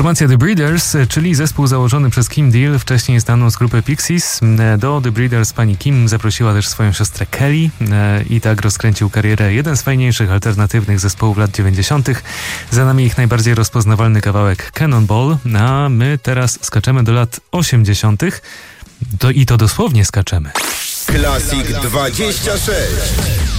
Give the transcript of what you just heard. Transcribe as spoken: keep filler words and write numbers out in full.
Formacja The Breeders, czyli zespół założony przez Kim Deal, wcześniej znaną z grupy Pixies. Do The Breeders pani Kim zaprosiła też swoją siostrę Kelly i tak rozkręcił karierę jeden z fajniejszych alternatywnych zespołów lat dziewięćdziesiątych. Za nami ich najbardziej rozpoznawalny kawałek Cannonball, a my teraz skaczemy do lat osiemdziesiątych. To i to dosłownie skaczemy. Classic dwadzieścia sześć.